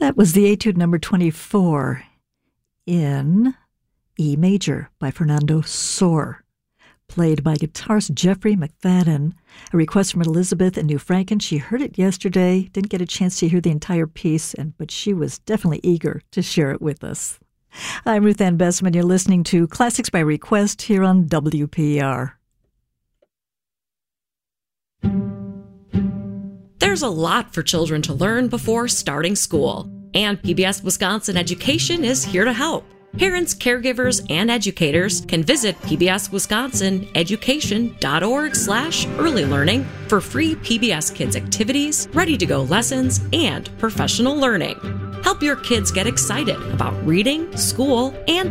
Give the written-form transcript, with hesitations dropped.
That was the Etude number 24 in E major by Fernando Sor, played by guitarist Jeffrey McFadden. A request from Elizabeth in New Franken. She heard it yesterday, didn't get a chance to hear the entire piece, but she was definitely eager to share it with us. I'm Ruth Ann Bessman. You're listening to Classics by Request here on WPR. There's a lot for children to learn before starting school, and PBS Wisconsin Education is here to help. Parents, caregivers, and educators can visit pbswisconsineducation.org/early learning for free PBS Kids activities, ready-to-go lessons, and professional learning. Help your kids get excited about reading, school, and